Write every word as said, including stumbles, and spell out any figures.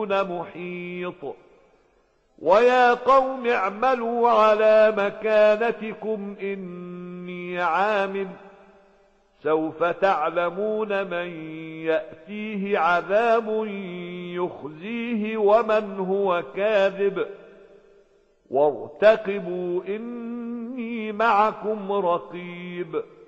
محيط. ويا قوم اعملوا على مكانتكم إني عامل سوف تعلمون من يأتيه عذاب يخزيه ومن هو كاذب وارتقبوا إني معكم رقيب.